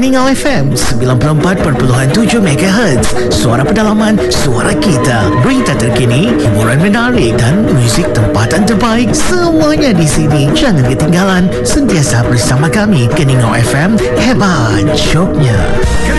Keningau FM 94.7 MHz. Suara pedalaman, suara kita. Berita terkini, hiburan menarik dan muzik tempatan terbaik, semuanya di sini. Jangan ketinggalan, sentiasa bersama kami. Keningau FM, hebat shownya.